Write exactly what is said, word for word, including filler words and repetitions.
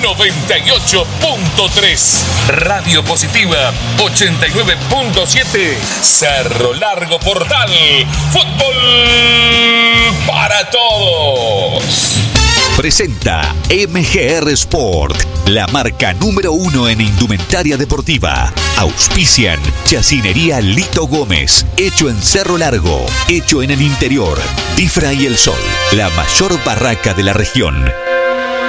noventa y ocho punto tres. Radio Positiva ochenta y nueve punto siete. Cerro Largo Portal. Fútbol para todos. Presenta M G R Sport, la marca número uno en indumentaria deportiva. Auspician Chacinería Lito Gómez, hecho en Cerro Largo, hecho en el interior. Difra y El Sol, la mayor barraca de la región.